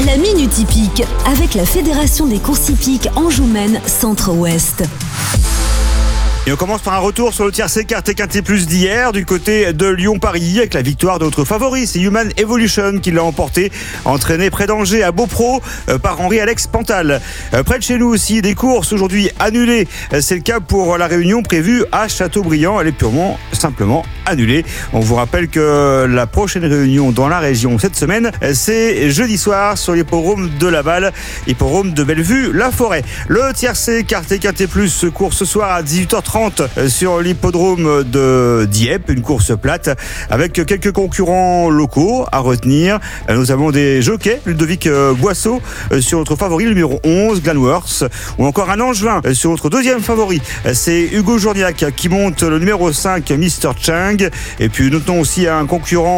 La Minute Hippique, avec la Fédération des courses hippiques Anjou-Maine Centre-Ouest. Et on commence par un retour sur le tiercé Quart et Quintet Plus d'hier du côté de Lyon-Paris avec la victoire de notre favori, c'est Human Evolution qui l'a emporté, entraîné près d'Angers à Beaupro par Henri-Alex Pantal. Près de chez nous aussi, des courses aujourd'hui annulées. C'est le cas pour la réunion prévue à Châteaubriand. Elle est simplement annulée. On vous rappelle que la prochaine réunion dans la région cette semaine, c'est jeudi soir sur l'hippodrome de Laval, hippodrome de Bellevue-la-Forêt. Le tiercé Quart et Quintet Plus se court ce soir à 18h30 sur l'hippodrome de Dieppe, une course plate avec quelques concurrents locaux à retenir. Nous avons des jockeys, Ludovic Boisseau sur notre favori, le numéro 11, Glanworth, ou encore un Angevin sur notre deuxième favori, c'est Hugo Journiac qui monte le numéro 5, Mr. Chang. Et puis notons aussi un concurrent